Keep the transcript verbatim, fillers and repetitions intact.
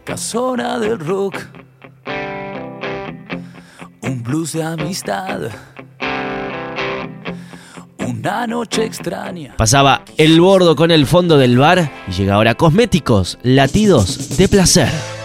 casona del rock, un blues de amistad, una noche extraña. Pasaba El Bordo con el fondo del bar y llega ahora Cosméticos, latidos de placer.